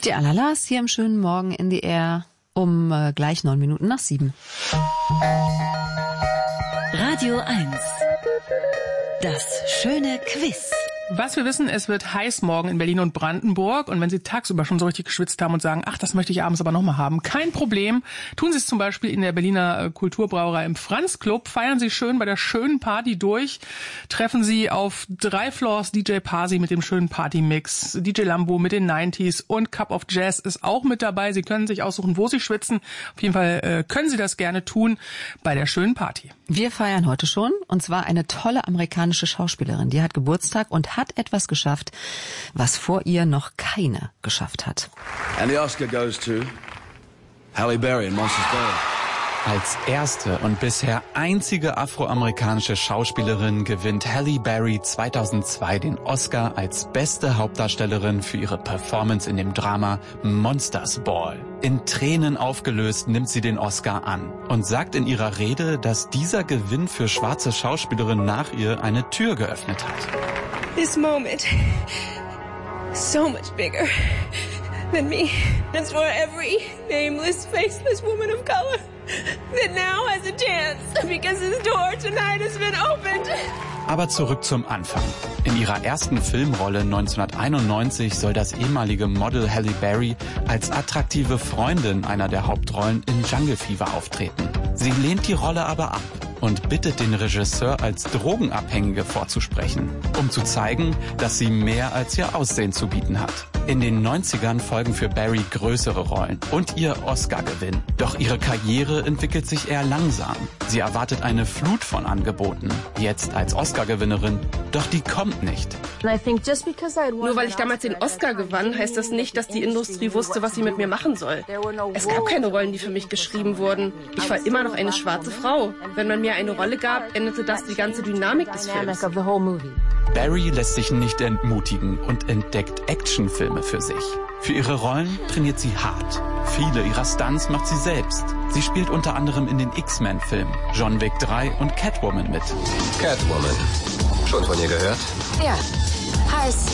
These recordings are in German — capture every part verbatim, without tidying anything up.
Die Alalas hier im schönen Morgen in the Air um äh, gleich neun Minuten nach sieben. Radio eins. Das schöne Quiz. Was wir wissen, es wird heiß morgen in Berlin und Brandenburg. Und wenn Sie tagsüber schon so richtig geschwitzt haben und sagen, ach, das möchte ich abends aber nochmal haben, kein Problem. Tun Sie es zum Beispiel in der Berliner Kulturbrauerei im Franz Club. Feiern Sie schön bei der schönen Party durch. Treffen Sie auf drei Floors D J Parsi mit dem schönen Partymix, D J Lambo mit den neunziger und Cup of Jazz ist auch mit dabei. Sie können sich aussuchen, wo Sie schwitzen. Auf jeden Fall äh, können Sie das gerne tun bei der schönen Party. Wir feiern heute schon, und zwar eine tolle amerikanische Schauspielerin. Die hat Geburtstag und hat etwas geschafft, was vor ihr noch keine geschafft hat. And the Oscar goes to Halle Berry in Monsters Ball. Als erste und bisher einzige afroamerikanische Schauspielerin gewinnt Halle Berry zweitausendzwei den Oscar als beste Hauptdarstellerin für ihre Performance in dem Drama Monsters Ball. In Tränen aufgelöst nimmt sie den Oscar an und sagt in ihrer Rede, dass dieser Gewinn für schwarze Schauspielerinnen nach ihr eine Tür geöffnet hat. This moment is so much bigger than me. It's for every nameless, faceless woman of color that now has a chance because his door tonight has been opened. Aber zurück zum Anfang. In ihrer ersten Filmrolle neunzehnhunderteinundneunzig soll das ehemalige Model Halle Berry als attraktive Freundin einer der Hauptrollen in Jungle Fever auftreten. Sie lehnt die Rolle aber ab und bittet den Regisseur, als Drogenabhängige vorzusprechen, um zu zeigen, dass sie mehr als ihr Aussehen zu bieten hat. In den neunzigern folgen für Berry größere Rollen und ihr Oscar-Gewinn. Doch ihre Karriere entwickelt sich eher langsam. Sie erwartet eine Flut von Angeboten, jetzt als Oscar-Gewinnerin, doch die kommt nicht. Nur weil ich damals den Oscar gewann, heißt das nicht, dass die Industrie wusste, was sie mit mir machen soll. Es gab keine Rollen, die für mich geschrieben wurden. Ich war immer noch eine schwarze Frau. Wenn man mir eine Rolle gab, änderte das die ganze Dynamik des Films. Berry lässt sich nicht entmutigen und entdeckt Actionfilme für sich. Für ihre Rollen trainiert sie hart. Viele ihrer Stunts macht sie selbst. Sie spielt unter anderem in den X-Men-Filmen, John Wick drei und Catwoman mit. Catwoman. Schon von ihr gehört? Ja. Heiß.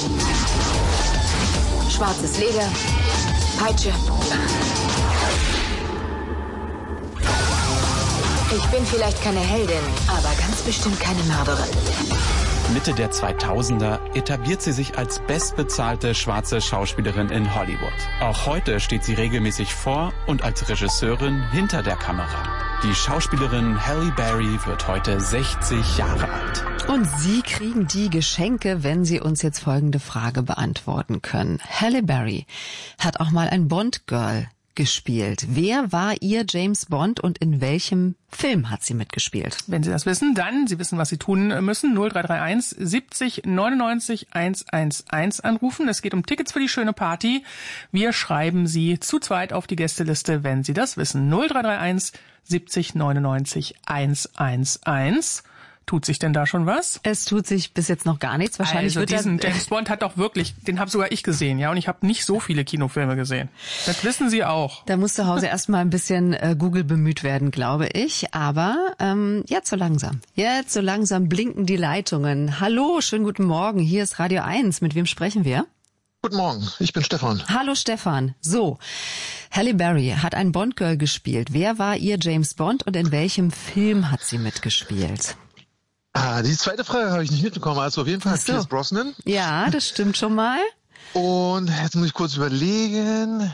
Schwarzes Leder. Peitsche. Ich bin vielleicht keine Heldin, aber ganz bestimmt keine Mörderin. Mitte der zweitausender etabliert sie sich als bestbezahlte schwarze Schauspielerin in Hollywood. Auch heute steht sie regelmäßig vor und als Regisseurin hinter der Kamera. Die Schauspielerin Halle Berry wird heute sechzig Jahre alt. Und Sie kriegen die Geschenke, wenn Sie uns jetzt folgende Frage beantworten können. Halle Berry hat auch mal ein Bond-Girl gespielt. Wer war ihr James Bond und in welchem Film hat sie mitgespielt? Wenn Sie das wissen, dann, Sie wissen, was Sie tun müssen, null drei drei eins siebzig neunundneunzig hundertelf anrufen. Es geht um Tickets für die schöne Party. Wir schreiben Sie zu zweit auf die Gästeliste, wenn Sie das wissen. null drei drei eins siebzig neunundneunzig hundertelf. Tut sich denn da schon was? Es tut sich bis jetzt noch gar nichts. Wahrscheinlich also wird diesen James Bond hat doch wirklich, den habe sogar ich gesehen, ja, und ich habe nicht so viele Kinofilme gesehen. Das wissen Sie auch. Da muss zu Hause erstmal ein bisschen äh, Google bemüht werden, glaube ich. Aber ähm, jetzt so langsam. Jetzt so langsam blinken die Leitungen. Hallo, schönen guten Morgen. Hier ist Radio eins. Mit wem sprechen wir? Guten Morgen, ich bin Stefan. Hallo Stefan. So, Halle Berry hat ein Bond-Girl gespielt. Wer war ihr James Bond und in welchem Film hat sie mitgespielt? Ah, die zweite Frage habe ich nicht mitbekommen. Also auf jeden Fall so. Pierce Brosnan. Ja, das stimmt schon mal. Und jetzt muss ich kurz überlegen.